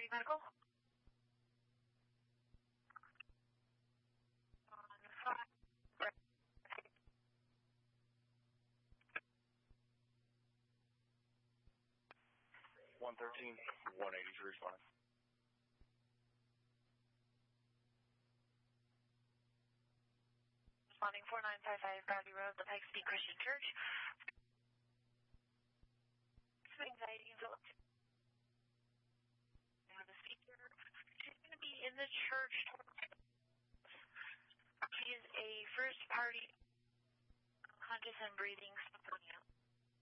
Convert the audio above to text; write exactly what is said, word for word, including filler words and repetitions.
Bradley Medical. one thirteen, one eighty-three, fine. Responding four nine five five Bradley Road, the Pikes Peak Christian Church. Some anxiety and Philip. The speaker, she's going to be in the church. She is a first party conscious and breathing schizophrenia.